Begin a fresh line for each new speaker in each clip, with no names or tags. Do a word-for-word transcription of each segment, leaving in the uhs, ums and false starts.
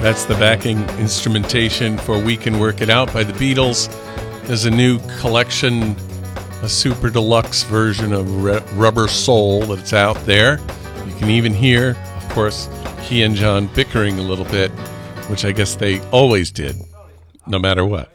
That's the backing instrumentation for We Can Work It Out by the Beatles. There's a new collection, a super deluxe version of Rubber Soul that's out there. You can even hear, of course, he and John bickering a little bit, which I guess they always did, no matter what.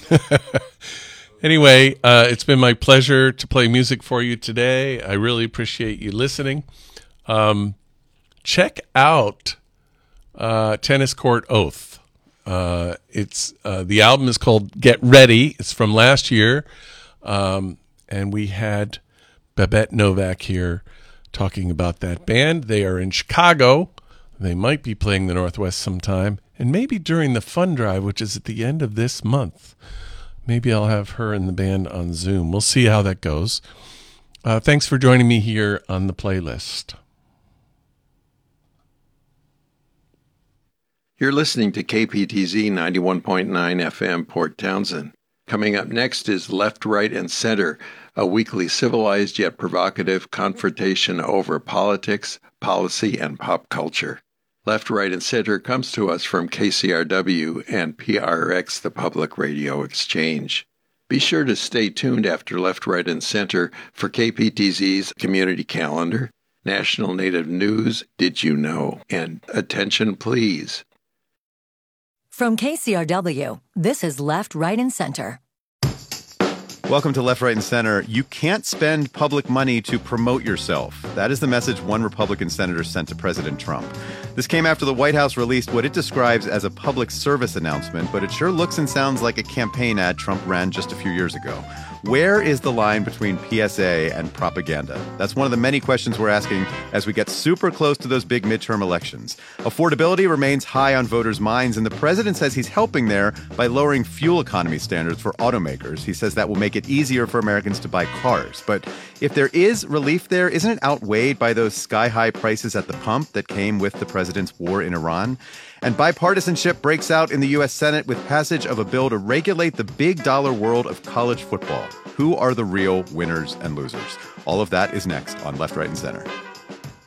Anyway, uh, it's been my pleasure to play music for you today. I really appreciate you listening. Um, check out uh, Tennis Court Oath. Uh, it's uh, the album is called Get Ready. It's from last year, um, and we had Babette Novak here talking about that band. They are in Chicago. They might be playing the Northwest sometime, and maybe during the Fun Drive, which is at the end of this month. Maybe I'll have her and the band on Zoom. We'll see how that goes. Uh, thanks for joining me here on the playlist.
You're listening to K P T Z ninety-one point nine F M Port Townsend. Coming up next is Left, Right, and Center, a weekly civilized yet provocative confrontation over politics, policy, and pop culture. Left, Right, and Center comes to us from K C R W and P R X, the Public Radio Exchange. Be sure to stay tuned after Left, Right, and Center for K P T Z's Community Calendar, National Native News, Did You Know, and Attention Please.
From K C R W, this is Left, Right, and Center.
Welcome to Left, Right, and Center. You can't spend public money to promote yourself. That is the message one Republican senator sent to President Trump. This came after the White House released what it describes as a public service announcement, but it sure looks and sounds like a campaign ad Trump ran just a few years ago. Where is the line between P S A and propaganda? That's one of the many questions we're asking as we get super close to those big midterm elections. Affordability remains high on voters' minds, and the president says he's helping there by lowering fuel economy standards for automakers. He says that will make it easier for Americans to buy cars. But if there is relief there, isn't it outweighed by those sky-high prices at the pump that came with the president's war in Iran? And bipartisanship breaks out in the U S Senate with passage of a bill to regulate the big dollar world of college football. Who are the real winners and losers? All of that is next on Left, Right, and Center.